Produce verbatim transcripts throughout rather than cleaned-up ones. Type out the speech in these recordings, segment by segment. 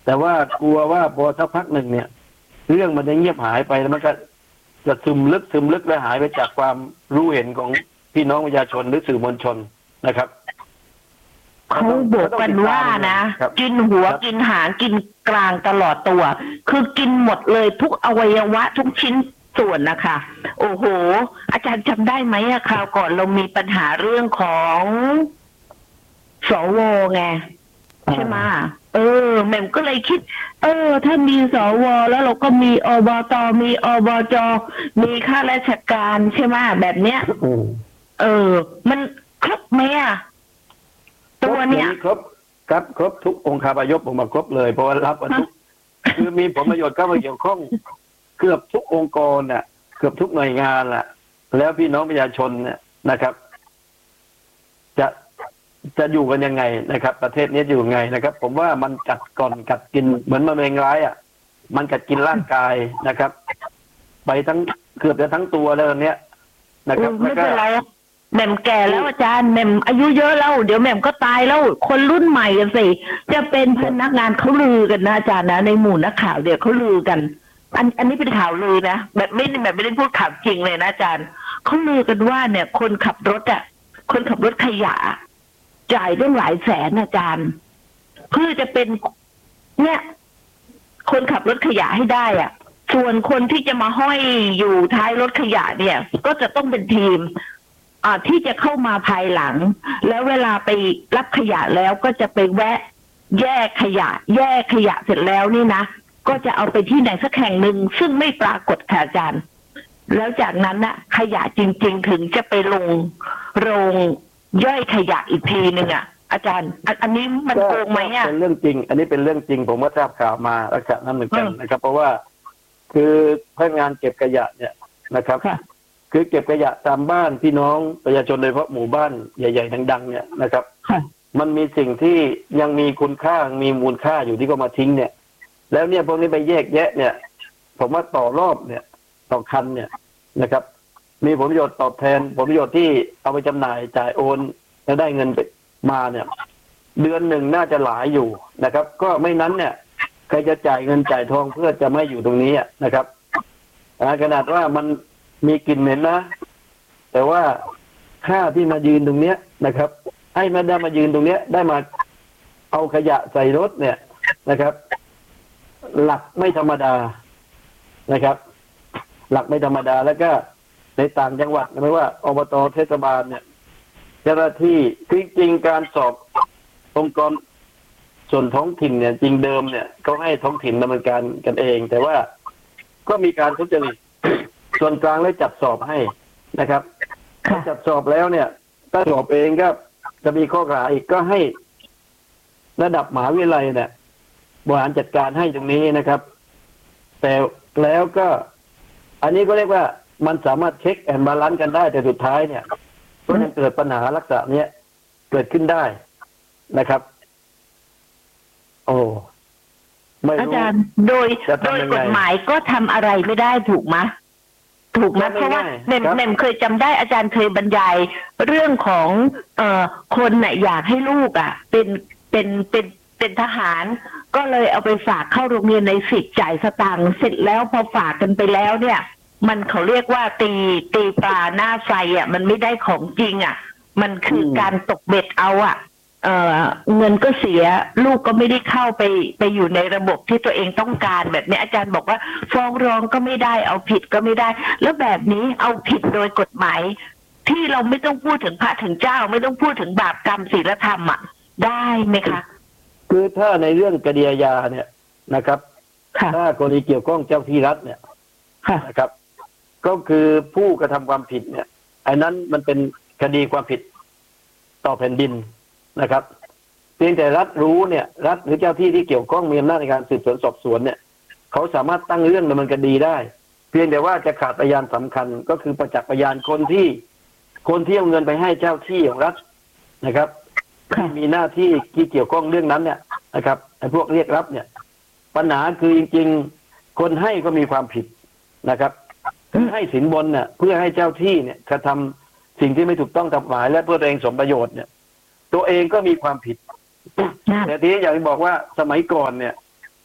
แต่ว่ากลัวว่าพอสักพักหนึ่งเนี่ยเรื่องมันจะเงียบหายไปแล้วมันก็จะซึมลึกซึมลึกและหายไปจากความรู้เห็นของพี่น้องประชาชนหรือสื่อมวลชนนะครับเขาบอกกันว่านะกินหัวกินหางกินกลางตลอดตัวคือกินหมดเลยทุกอวัยวะทุกชิ้นส่วนนะคะโอ้โหอาจารย์จำได้ไหมอะคราวก่อนเรามีปัญหาเรื่องของสวไงใช่ไหมเออแม่ก็เลยคิดเออถ้ามีสวแล้วเราก็มีอบตมีอบจมีข้าราชการใช่ไหมแบบเนี้ยเออมันครบไหมอะตัวเนี้ยครบครับครบทุกองค์คาพยพผมมาครบเลยเพราะว่ารับทุกคือมีผลประโยชน์เข้ามาเกี่ยวข้องเกือบทุกองค์กรน่ะเกือบทุกหน่วยงานแหละแล้วพี่น้องประชาชนเนี่ยนะครับ จะจะอยู่กันยังไงนะครับ ประเทศนี้อยู่ยังไงนะครับ ผมว่ามันกัดก่อนกัดกินเหมือนมะเร็งร้ายอ่ะมันกัดกินร่างกายนะครับ ไปทั้งเกือบจะทั้งตัวแล้วเนี้ยนะครับไม่เป็นไรแหม่มแก่แล้วอาจารย์แหม่มอายุเยอะแล้วเดี๋ยวแหม่มก็ตายแล้วคนรุ่นใหม่กันสิจะเป็นพนักงานเขาลือกันนะอาจารย์นะในหมู่นักข่าวเดี๋ยวเขาลือกันอันอันนี้เป็นข่าวลือนะแบบไม่แบบไม่ได้พูดข่าวจริงเลยนะอาจารย์เขาลือกันว่าเนี่ย คนขับรถอ่ะคนขับรถขยะจ่ายตั้งหลายแสนอาจารย์เพื่อจะเป็นเนี่ยคนขับรถขยะให้ได้อ่ะส่วนคนที่จะมาห้อยอยู่ท้ายรถขยะเนี่ย ก็จะต้องเป็นทีมอ่าที่จะเข้ามาภายหลังแล้วเวลาไปรับขยะแล้วก็จะไปแวะแยกขยะแยกขยะเสร็จแล้วนี่นะก็จะเอาไปที่ไหนสักแห่งหนึ่งซึ่งไม่ปรากฏค่ะอาจารย์แล้วจากนั้นน่ะขยะจริงๆถึงจะไปลงโรงย่อยขยะอีกทีหนึ่งอ่ะอาจารย์อันนี้มันโกงไหมอ่ะเป็นเรื่องจริงอันนี้เป็นเรื่องจริงผมก็ทราบข่าวมาลักษณะนั้นเหมือนกันนะครับเพราะว่าคือพนักงานเก็บขยะเนี่ยนะครับคือเก็บขยะตามบ้านพี่น้องประชาชนโดยเฉพาะหมู่บ้านใหญ่ๆดังๆเนี่ยนะครับมันมีสิ่งที่ยังมีคุณค่ามีมูลค่าอยู่ที่ก็มาทิ้งเนี่ยแล้วเนี่ยพวกนี้ไปแยกแยะเนี่ยผมว่าต่อรอบเนี่ยต่อคันเนี่ยนะครับมีผลประโยชน์ตอบแทนผลประโยชน์ที่เอาไปจำหน่ายจ่ายโอนแล้วได้เงินไปมาเนี่ยเดือนหนึ่งน่าจะหลายอยู่นะครับก็ไม่นั้นเนี่ยใครจะจ่ายเงินจ่ายทองเพื่อจะไม่อยู่ตรงนี้นะครับขนาดว่ามันมีกลิ่นเหม็นนะแต่ว่าค่าที่มายืนตรงเนี้ยนะครับให้มาได้มายืนตรงเนี้ยได้มาเอาขยะใส่รถเนี่ยนะครับหลักไม่ธรรมดานะครับ หลักไม่ธรรมดาแล้วก็ในต่างจังหวัดไม่ว่าอบตเทศบาลเนี่ยเจ้าหน้าที่จริงๆการสอบองค์กรส่วนท้องถิ่นเนี่ยจริงเดิมเนี่ยเขาให้ท้องถิ่นดำเนินการกันเองแต่ว่าก็มีการทุจริตส่วนกลางเลยจัดสอบให้นะครับจัดสอบแล้วเนี่ยถ้าสอบเองก็จะมีข้อกล่าวหาอีกก็ให้ระดับมหาวิทยาลัยเนี่ยบริหารจัดการให้ตรงนี้นะครับแต่แล้วก็อันนี้ก็เรียกว่ามันสามารถเช็คแอนด์บาลานซ์กันได้แต่สุดท้ายเนี่ยก็ยังเกิดปัญหาลักษณะนี้เกิดขึ้นได้นะครับโอ้ไม่รู้อาจารย์โดยโดยกฎหมายก็ทำอะไรไม่ได้ถูกไหมถูกไหมเพราะว่าเน่มเน่มเคยจำได้อาจารย์เคยบรรยายเรื่องของเอ่อคนน่ะอยากให้ลูกอ่ะเป็นเป็นเป็นเป็นทหารก็เลยเอาไปฝากเข้าโรงเรียนในสิทธิ์จ่ายสตางค์เสร็จแล้วพอฝากกันไปแล้วเนี่ยมันเขาเรียกว่าตีตีปลาหน้าไฟอ่ะมันไม่ได้ของจริงอ่ะมันคือการตกเบ็ดเอาอ่ะเอ่อเงินก็เสียลูกก็ไม่ได้เข้าไปไปอยู่ในระบบที่ตัวเองต้องการแบบนี้อาจารย์บอกว่าฟ้องร้องก็ไม่ได้เอาผิดก็ไม่ได้แล้วแบบนี้เอาผิดโดยกฎหมายที่เราไม่ต้องพูดถึงพระถึงเจ้าไม่ต้องพูดถึงบาปกรรมศีลธรรมอ่ะได้ไหมคะคือถ้าในเรื่องคดีอาญาเนี่ยนะครับถ้ากรณีเกี่ยวข้องเจ้าที่รัฐเนี่ยนะครับก็คือผู้กระทำความผิดเนี่ยไอ้นั้นมันเป็นคดีความผิดต่อแผ่นดินนะครับเพียงแต่รัฐรู้เนี่ยรัฐหรือเจ้าที่ที่เกี่ยวข้องมีอำนาจในการสืบสวนสอบสวนเนี่ยเขาสามารถตั้งเรื่องดำเนินคดีได้เพียงแต่ว่าจะขาดพยานสำคัญก็คือประจักษ์พยานคนที่คนที่เอาเงินไปให้เจ้าที่ของรัฐนะครับที่มีหน้าที่ที่เกี่ยวข้องเรื่องนั้นเนี่ยนะครับไอ้พวกเรียกรับเนี่ยปัญหาคือจริงๆคนให้ก็มีความผิดนะครับให้สินบนเนี่ยเพื่อให้เจ้าที่เนี่ยกระทำสิ่งที่ไม่ถูกต้องตามกฎหมายและเพื่อตัวเองสมประโยชน์เนี่ยตัวเองก็มีความผิดแต่ทีนี้อยากจะบอกว่าสมัยก่อนเนี่ย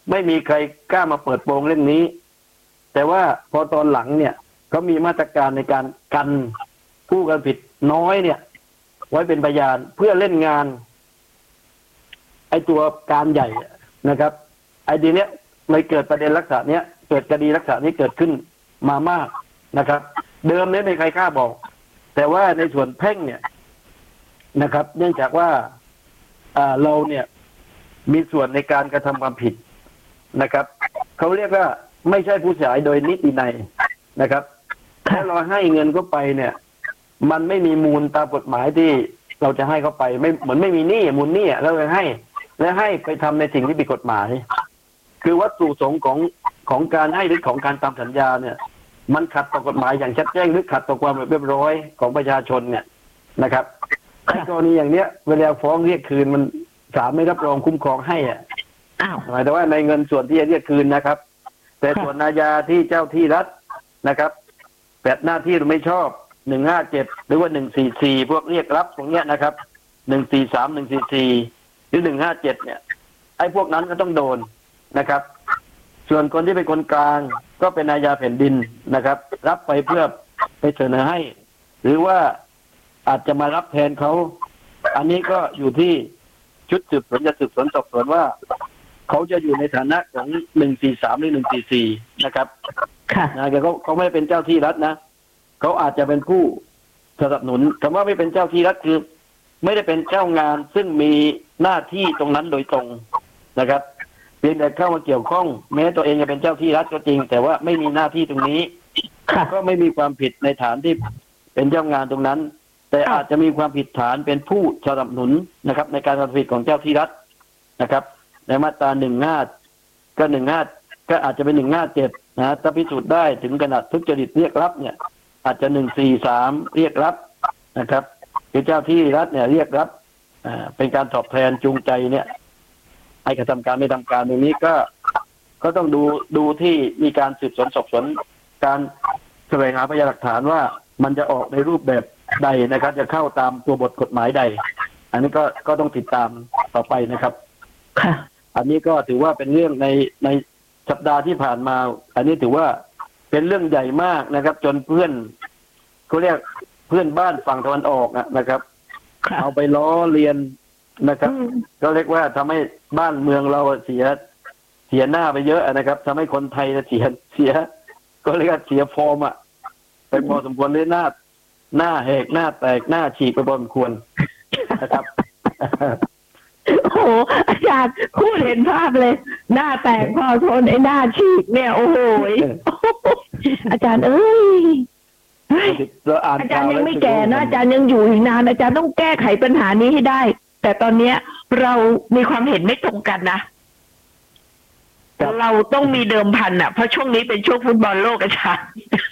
ไม่มีใครกล้ามาเปิดโปงเรื่องนี้ แต่ว่าพอตอนหลังเนี่ยเขามีมาตรการในการกันผู้กระทำผิดน้อยเนี่ย ไว้เป็นพยานเพื่อเล่นงาน ไอ้ตัวการใหญ่นะครับ ไอ้ดีเนี้ยเลยเกิดประเด็นลักษณะเนี้ยเกิดคดีลักษณะนี้เกิดขึ้นมามากนะครับ เดิมเนี่ยไม่มีใครกล้าบอก แต่ว่าในส่วนแพ่งเนี่ยนะครับ เนื่องจากว่าอ่าเราเนี่ยมีส่วนในการกระทำความผิดนะครับเขาเรียกว่าไม่ใช่ผู้เสียหายโดยนิตินัยนะครับถ้าเราให้เงินเข้าไปเนี่ย มันไม่มีมูลตามกฎหมายที่เราจะให้เขาไปไม่เหมือนไม่มีหนี้มูลหนี้แล้วเลยให้ และให้ไปทำในสิ่งที่ผิดกฎหมาย คือวัตถุประสงค์ของของการให้หรือของการตามสัญญาเนี่ย มันขัดต่อกฎหมายอย่างชัดแจ้งหรือขัดต่อความเรียบร้อยของประชาชนเนี่ยนะครับในกรณีอย่างเนี้ยเวลาฟ้องเรียกคืนมันศาลไม่รับรองคุ้มครองให้อ่ะหมายถึงว่าในเงินส่วนที่จะเรียกคืนนะครับ แต่ส่วนอาญาที่เจ้าที่รัฐนะครับแปดหน้าที่ไม่ชอบหนึ่งห้าเจ็ดหรือว่าหนึ่งสี่สี่พวกเรียกรับพวกเนี้ยนะครับหนึ่งสี่สามหนึ่งสี่สี่หรือหนึ่งห้าเจ็ดเนี่ยไอ้พวกนั้นก็ต้องโดนนะครับ ส่วนคนที่เป็นคนกลางก็เป็นอาญาแผ่นดินนะครับ รับไปเพื่อไปเสนอให้ หรือว่าอาจจะมารับแทนเขาอันนี้ก็อยู่ที่ชุดสืบสวนจะสืบสวนสอบสวนว่าเขาจะอยู่ในฐานะของหนึ่งสี่สามหรือหนึ่งสี่สี่นะครับค่ะนะแต่เขาเขาไม่ได้เป็นเจ้าที่รัฐนะเขาอาจจะเป็นผู้สนับสนุนคำว่าไม่เป็นเจ้าที่รัฐคือไม่ได้เป็นเจ้างานซึ่งมีหน้าที่ตรงนั้นโดยตรงนะครับเพียงแต่เข้ามาเกี่ยวข้องแม้ตัวเองจะเป็นเจ้าที่รัฐก็จริงแต่ว่าไม่มีหน้าที่ตรงนี้ก็ไม่มีความผิดในฐานที่เป็นเจ้างานตรงนั้นแต่อาจจะมีความผิดฐานเป็นผู้สนับสนุนนะครับในการกระทำผิดของเจ้าที่รัฐนะครับในมาตราหนึ่งห้าก็หนึ่งห้าก็อาจจะเป็นหนึ่งห้าเจ็ดนะถ้าพิสูจน์ได้ถึงขนาดทุจริตเรียกรับเนี่ยอาจจะหนึ่งสี่สามเรียกรับนะครับคือเจ้าที่รัฐเนี่ยเรียกรับอ่าเป็นการตอบแทนจูงใจเนี่ยให้กระทำการไม่ทำการตรงนี้ก็ก็ต้องดูดูที่มีการสืบสวนสอบสวนการแสวงหาพยานหลักฐานว่ามันจะออกในรูปแบบใดนะครับจะเข้าตามตัวบทกฎหมายใดอันนี้ก็ก็ต้องติดตามต่อไปนะครับค่ะอันนี้ก็ถือว่าเป็นเรื่องในในสัปดาห์ที่ผ่านมาอันนี้ถือว่าเป็นเรื่องใหญ่มากนะครับจนเพื่อนเขาเรียกเพื่อนบ้านฝั่งตะวันออกนะครับเอาไปล้อเลียนนะครับก็เรียกว่าทำให้บ้านเมืองเราเสียเสียหน้าไปเยอะนะครับทำให้คนไทยเสียเสียก็เรียกว่าเสียฟอร์มอ่ะไปพอสมควรเลยหน้าหน้าแหกหน้าแตกหน้าฉีกไปพอสมควรนะครับโอ้โหอาจารย์พูดเห็นภาพเลยหน้าแตกพอทนไอ้หน้าฉีกเนี่ยโอ้โหอาจารย์เอ้ยอาจารย์ยังไม่แก่นะอาจารย์ยังอยู่อีกนานอาจารย์ต้องแก้ไขปัญหานี้ให้ได้แต่ตอนเนี้ยเรามีความเห็นไม่ตรงกันนะเราต้องมีเดิมพันอ่ะเพราะช่วงนี้เป็นช่วงฟุตบอลโลกอาจารย์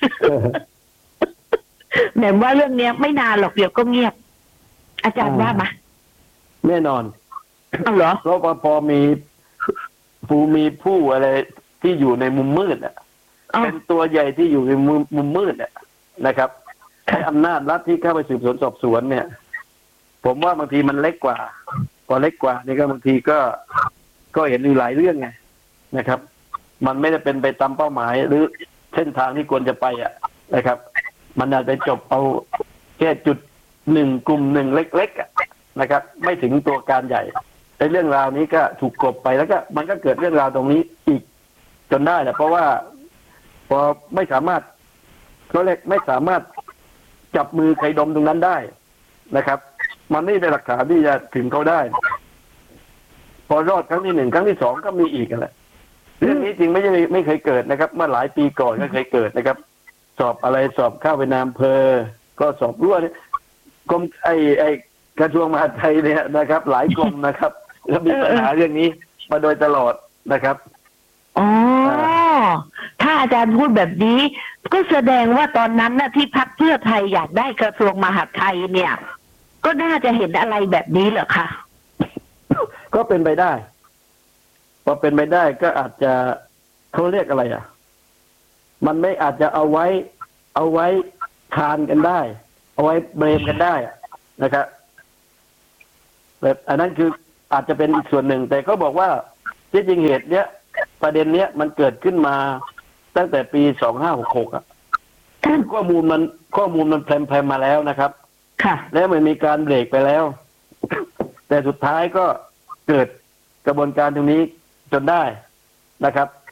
แหมว่าเรื่องเนี้ยไม่นานหรอกเดี๋ยวก็เงียบอาจารย์ว่ามาแน่นอนเอาเหรอเพราะพอมีผู้มีผู้อะไรที่อยู่ในมุมมืดอ่ะเป็นตัวใหญ่ที่อยู่ในมุมมุมมืดอ่ะนะครับใช้อำนาจรัฐที่เข้าไปสืบสวนสอบสวนเนี่ยผมว่าบางทีมันเล็กกว่าพอเล็กกว่านี่ก็บางทีก็ก็เห็นอยู่หลายเรื่องไงนะครับ มันไม่ได้เป็นไปตามเป้าหมายหรือเส้นทางที่ควรจะไปอ่ะนะครับมันอาจจะจบเอาแค่จุดหนึ่งกลุ่มหนึ่งเล็กๆนะครับไม่ถึงตัวการใหญ่ในเรื่องราวนี้ก็ถูกกลบไปแล้วก็มันก็เกิดเรื่องราวตรงนี้อีกจนได้แหละเพราะว่าพอไม่สามารถก็เรียกไม่สามารถจับมือใครดมตรงนั้นได้นะครับมันไม่เป็นหลักฐานที่จะถึงเขาได้พอรอดครั้งที่หนึ่งครั้งที่สองก็มีอีกแหละเรื่องนี้จริงไม่ใช่ไม่เคยเกิดนะครับเมื่อหลายปีก่อนก็เคยเกิดนะครับสอบอะไรสอบเข้าไปนายอำเภอก็สอบรั่วเนี่ยกรมไอ้ไอ้กระทรวงมหาดไทยเนี่ยนะครับหลายกรมนะครับแล้วมีปัญหาเรื่องนี้มาโดยตลอดนะครับอ๋อถ้าอาจารย์พูดแบบนี้ก็แสดงว่าตอนนั้นน่ะที่พรรคเพื่อไทยอยากได้กระทรวงมหาดไทยเนี่ยก็น่าจะเห็นอะไรแบบนี้เหรอคะก็เป็นไปได้พอเป็นไปได้ก็อาจจะเขาเรียกอะไรอ่ะมันไม่อาจจะเอาไว้เอาไว้ทานกันได้เอาไว้เบรมกันได้นะครับแบบอันนั้นคืออาจจะเป็นอีกส่วนหนึ่งแต่เขาบอกว่าที่จริงเหตุเนี้ยประเด็นเนี้ยมันเกิดขึ้นมาตั้งแต่ปีสองห้าหกหกอ่ะข้อมูลมันข้อมูลมันแพร่ๆมาแล้วนะครับค่ะแล้วมันมีการเบรกไปแล้ว แต่สุดท้ายก็เกิดกระบวนการตรงนี้จนได้นะครับ